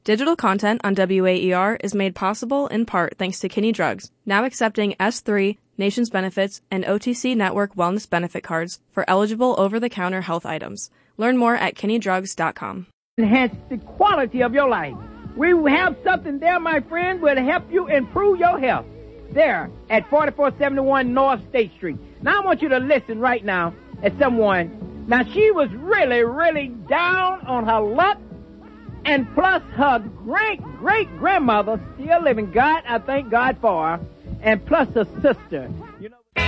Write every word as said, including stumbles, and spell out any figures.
Digital content on W A E R is made possible in part thanks to Kinney Drugs, now accepting S three, Nations Benefits, and O T C Network Wellness Benefit cards for eligible over-the-counter health items. Learn more at kinney drugs dot com. Enhance the quality of your life. We have something there, my friend, will help you improve your health. There at forty-four seventy-one North State Street. Now I want you to listen right now at someone. Now she was really, really down on her luck. And plus her great-great-grandmother still living. God, I thank God for her. And plus her sister. You know.